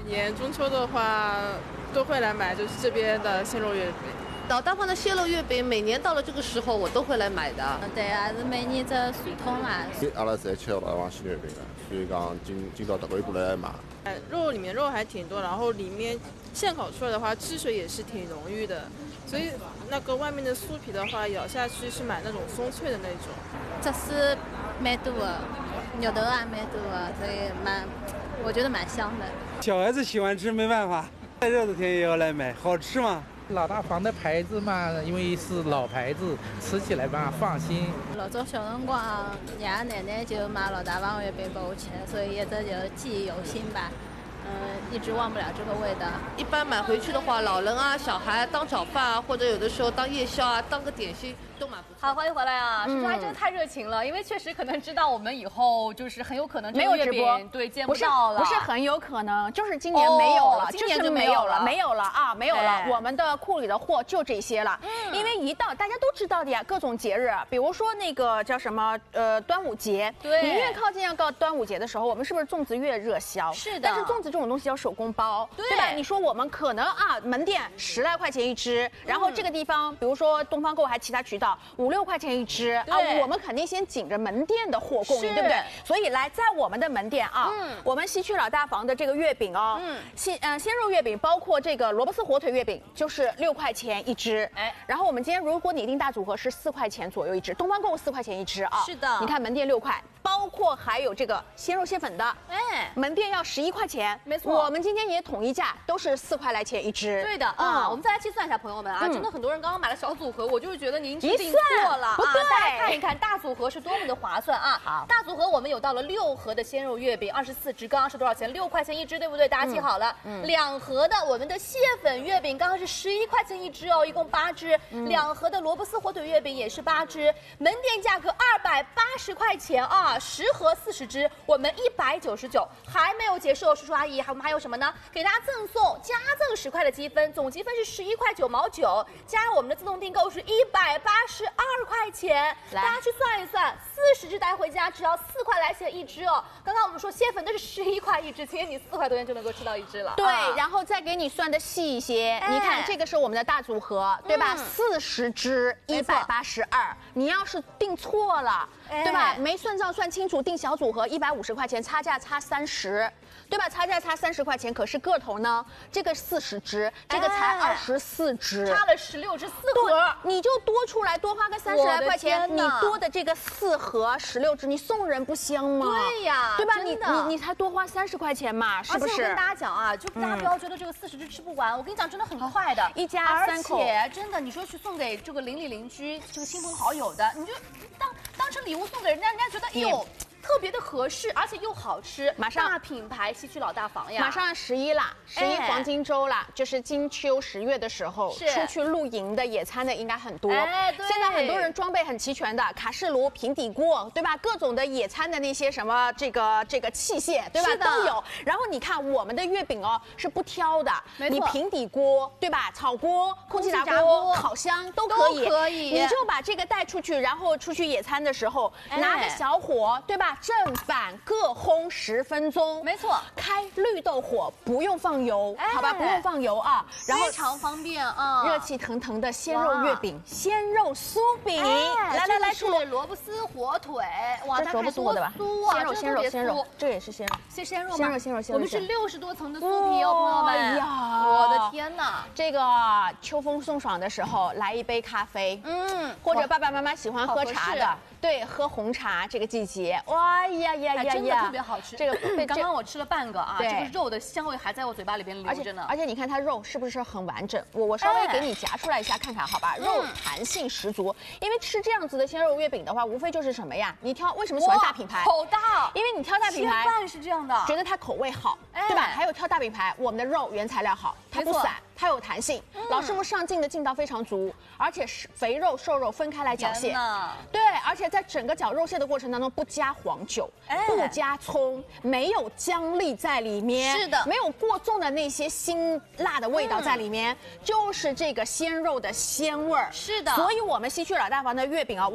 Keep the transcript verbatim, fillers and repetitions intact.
年中秋的话都会来买，就是这边的鲜肉月饼。 老大方的鲜肉月饼，每年到了这个时候我都会来买的。 对啊，是每年只传统嘛。 阿拉侪吃老大方鲜月饼的，所以讲今今朝特别过来买。 哎，肉里面肉还挺多，然后里面现烤出来的话，汁水也是挺浓郁的，所以那个外面的酥皮的话，咬下去是买那种松脆的那种。 汁水蛮多的，肉头也蛮多的，所以蛮，我觉得蛮香的。 小孩子喜欢吃，没办法，在热的天也要来买，好吃嘛。 老大方的牌子嘛，因为是老牌子，吃起来嘛放心。 老早小辰光，爷爷奶奶就买老大方月饼给我吃，所以一直就记忆犹新吧。嗯，一直忘不了这个味道。 一般买回去的话，老人啊、小孩当早饭啊，或者有的时候当夜宵啊，当个点心都蛮不错。 好，欢迎回来啊！叔叔还真的太热情了，因为确实可能知道我们以后就是很有可能这个月饼对见不到了， 不是很有可能，就是今年没有了， 今年就没有了，没有了啊，没有了。我们的库里的货就这些了，因为一到大家都知道的呀，各种节日，比如说那个叫什么呃端午节， 对， 你越靠近要到端午节的时候，我们是不是粽子越热销？ 是的， 但是粽子这种东西要手工包，对吧？你说我们可能啊门店十来块钱一只，然后这个地方比如说东方购还其他渠道五六块钱一只啊，我们肯定先紧着门店的货供应，对不对？所以来在我们的门店啊，我们西区老大房的这个月饼哦，鲜呃鲜肉月饼包括这个萝卜丝火腿月饼就是六块钱一只，哎，然后我们今天如果你订大组合是四块钱左右一只，东方购四块钱一只啊， 是的， 你看门店六块。包括还有这个鲜肉蟹粉的，哎，门店要十一块钱， 没错。 我们今天也统一价，都是四块来钱一只。 对的啊，我们再来计算一下，朋友们啊，真的很多人刚刚买了小组合，我就是觉得您是订错了啊。大家看一看大组合是多么的划算啊！好，大组合我们有到了六盒的鲜肉月饼，二十四只，刚刚是多少钱？六块钱一只，对不对？大家记好了。两盒的我们的蟹粉月饼刚刚是十一块钱一只哦，一共八只。两盒的萝卜丝火腿月饼也是八只，门店价格二百八十块钱啊，十盒四十只，我们一百九十九，还没有结束，叔叔阿姨，还我们还有什么呢？给大家赠送加赠十块的积分，总积分是十一块九毛九，加上我们的自动订购是一百八十二块钱，大家去算一算，四十只带回家只要四块来钱一只哦。刚刚我们说蟹粉都是十一块一只，今天你四块多钱就能够吃到一只了。 对，啊、然后再给你算的细一些，哎、你看这个是我们的大组合，对吧？四十只一百八十二，你要是订错了。对吧？没算账算清楚，订小组合一百五十块钱，差价差三十，对吧？差价差三十块钱，可是个头呢？这个四十只，这个才二十四只， 差了十六只四盒， 你就多出来多花个三十来块钱，你多的这个四盒十六只，你送人不香吗？ 对呀， 对吧？你你你才多花三十块钱嘛，是不是？ 而且我跟大家讲啊，就大家不要觉得这个四十只吃不完，我跟你讲，真的很快的， 一家三口， 而且真的，你说去送给这个邻里邻居、这个亲朋好友的，你就当当成礼物送给人家，人家觉得哎呦。特别的合适，而且又好吃。马上大品牌西区老大房呀， 马上十一啦，十一黄金周啦，就是金秋十月的时候，出去露营的、野餐的应该很多。哎，对。现在很多人装备很齐全的，卡式炉、平底锅，对吧？各种的野餐的那些什么这个这个器械，对吧？都有。然后你看我们的月饼哦，是不挑的，你平底锅，对吧？炒锅、空气炸锅、烤箱都可以， 可以。 你就把这个带出去，然后出去野餐的时候拿着小火，对吧？正反各烘十分钟， 没错， 开绿豆火，不用放油，哎、好吧，不用放油啊， 然后非常方便啊， 热气腾腾的鲜肉月饼、鲜肉酥饼，哎、 来来来，是萝卜丝火腿，哇， 这萝卜丝的吧？ 酥啊， 鲜肉鲜肉鲜肉，这也是鲜肉， 鲜鲜肉吗？ 鲜肉鲜肉鲜肉， 我们是六十多层的酥皮哦，朋友们，哎呀，我的天哪！ 这个秋风送爽的时候，来一杯咖啡，嗯，或者爸爸妈妈喜欢喝茶的。对，喝红茶这个季节，哇呀呀呀呀， 真的特别好吃。 这个对，刚刚我吃了半个啊，这个肉的香味还在我嘴巴里边留着呢。 而且你看它肉是不是很完整？我我稍微给你夹出来一下看看，好吧？肉弹性十足。因为吃这样子的鲜肉月饼的话，无非就是什么呀？你挑为什么喜欢大品牌？ 口大， 因为你挑大品牌， 切饭是这样的， 觉得它口味好，对吧？还有挑大品牌，我们的肉原材料好，它不散。它有弹性，老师傅上劲的劲道非常足，而且是肥肉瘦肉分开来绞馅，对，而且在整个绞肉馅的过程当中不加黄酒，不加葱，没有姜粒在里面， 是的， 没有过重的那些辛辣的味道在里面，就是这个鲜肉的鲜味儿， 是的， 所以我们西区老大房的月饼啊。